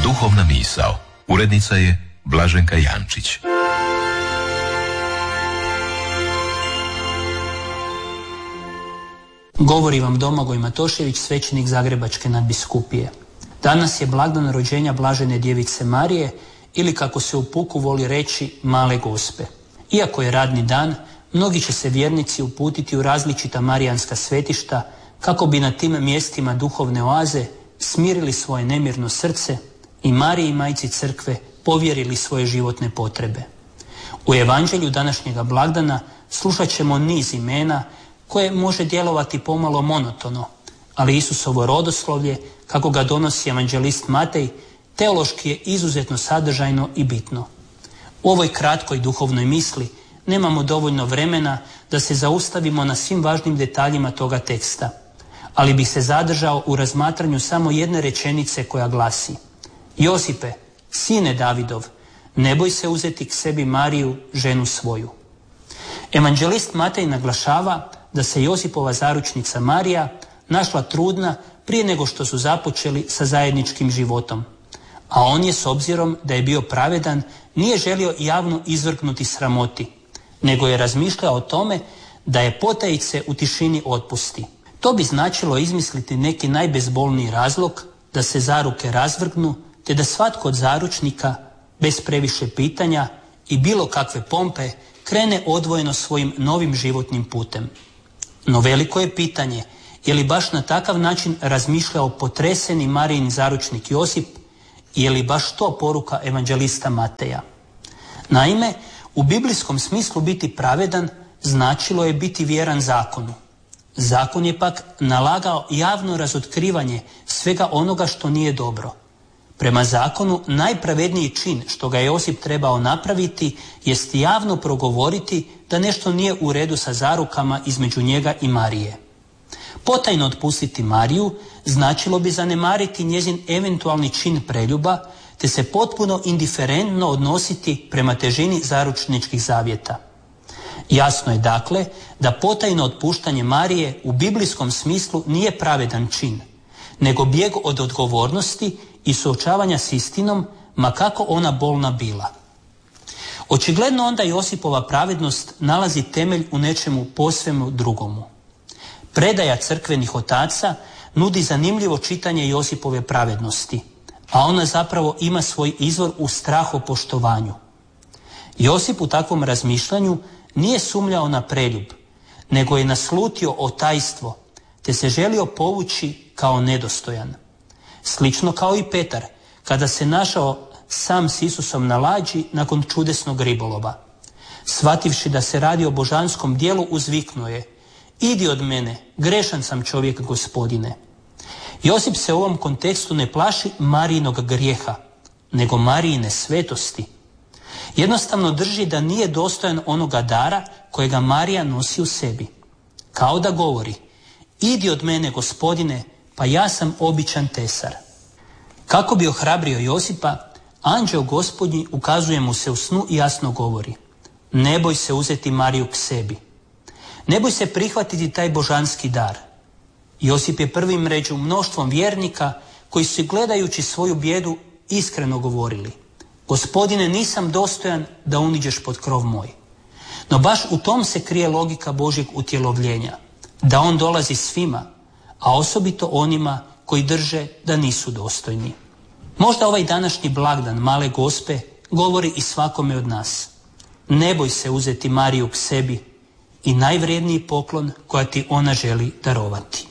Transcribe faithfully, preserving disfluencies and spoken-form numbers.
Duhovna misao. Urednica je Blaženka Jančić. Govori vam Domagoj Matošević, svećenik Zagrebačke nadbiskupije. Danas je blagdan rođenja Blažene djevice Marije, ili kako se u puku voli reći, Male Gospe. Iako je radni dan, mnogi će se vjernici uputiti u različita marijanska svetišta kako bi na tim mjestima duhovne oaze smirili svoje nemirno srce i Mariji majci crkve povjerili svoje životne potrebe. U evanđelju današnjega blagdana slušat ćemo niz imena koje može djelovati pomalo monotono, ali Isusovo rodoslovlje, kako ga donosi evanđelist Matej, teološki je izuzetno sadržajno i bitno. U ovoj kratkoj duhovnoj misli nemamo dovoljno vremena da se zaustavimo na svim važnim detaljima toga teksta, ali bih se zadržao u razmatranju samo jedne rečenice koja glasi: Josipe, sine Davidov, ne boj se uzeti k sebi Mariju, ženu svoju. Evanđelist Matej naglašava da se Josipova zaručnica Marija našla trudna prije nego što su započeli sa zajedničkim životom, a on je, s obzirom da je bio pravedan, nije želio javno izvrgnuti sramoti, nego je razmišljao o tome da je potajice u tišini otpusti. To bi značilo izmisliti neki najbezbolniji razlog da se zaruke razvrgnu, te da svatko od zaručnika, bez previše pitanja i bilo kakve pompe, krene odvojeno svojim novim životnim putem. No veliko je pitanje, je li baš na takav način razmišljao potreseni Marijin zaručnik Josip i je li baš to poruka evanđelista Mateja? Naime, u biblijskom smislu biti pravedan značilo je biti vjeran zakonu. Zakon je pak nalagao javno razotkrivanje svega onoga što nije dobro. Prema zakonu najpravedniji čin što ga je Josip trebao napraviti jest javno progovoriti da nešto nije u redu sa zarukama između njega i Marije. Potajno otpustiti Mariju značilo bi zanemariti njezin eventualni čin preljuba, te se potpuno indiferentno odnositi prema težini zaručničkih zavjeta. Jasno je dakle da potajno otpuštanje Marije u biblijskom smislu nije pravedan čin, nego bijeg od odgovornosti i suočavanja s istinom, ma kako ona bolna bila. Očigledno onda Josipova pravednost nalazi temelj u nečemu posvemu drugomu. Predaja crkvenih otaca nudi zanimljivo čitanje Josipove pravednosti, a ona zapravo ima svoj izvor u strahopoštovanju. Josip u takvom razmišljanju nije sumnjao na preljub, nego je naslutio otajstvo, te se želio povući kao nedostojan. Slično kao i Petar, kada se našao sam s Isusom na lađi nakon čudesnog ribolova. Shvativši da se radi o božanskom dijelu, uzviknuo je: Idi od mene, grešan sam čovjek, Gospodine. Josip se u ovom kontekstu ne plaši Marijinog grijeha, nego Marijine svetosti. Jednostavno drži da nije dostojan onoga dara kojega Marija nosi u sebi. Kao da govori: Idi od mene, Gospodine, pa ja sam običan tesar. Kako bi ohrabrio Josipa, anđeo Gospodnji ukazuje mu se u snu i jasno govori: Ne boj se uzeti Mariju k sebi. Ne boj se prihvatiti taj božanski dar. Josip je prvim među mnoštvom vjernika koji su, gledajući svoju bijedu, iskreno govorili: Gospodine, nisam dostojan da uniđeš pod krov moj. No baš u tom se krije logika Božjeg utjelovljenja, da on dolazi svima, a osobito onima koji drže da nisu dostojni. Možda ovaj današnji blagdan Male Gospe govori i svakome od nas. Ne boj se uzeti Mariju k sebi i najvrijedniji poklon koja ti ona želi darovati.